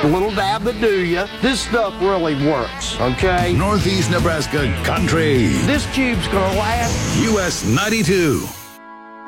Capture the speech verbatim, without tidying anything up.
a little dab that do ya. This stuff really works, okay? Northeast Nebraska Country. This cube's gonna last. U S ninety-two.